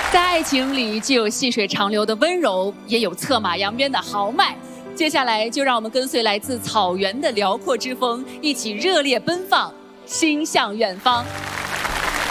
在爱情里，既有细水长流的温柔，也有策马扬鞭的豪迈。接下来，就让我们跟随来自草原的辽阔之风，一起热烈奔放，心向远方。